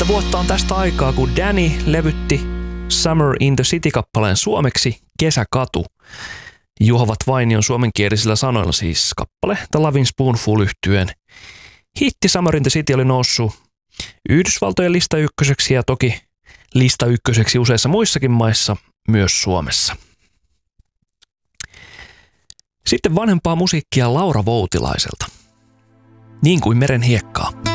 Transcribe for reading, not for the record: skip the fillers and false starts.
15 vuotta on tästä aikaa, kun Danny levytti Summer in the City-kappaleen suomeksi Kesäkatu. Juhovat Vainion suomenkielisillä sanoilla siis kappale The Lovin' Spoonful -yhtyeen hitti Summer in the City oli noussut Yhdysvaltojen lista ykköseksi ja toki lista ykköseksi useissa muissakin maissa, myös Suomessa. Sitten vanhempaa musiikkia Laura Voutilaiselta. Niin kuin meren hiekkaa.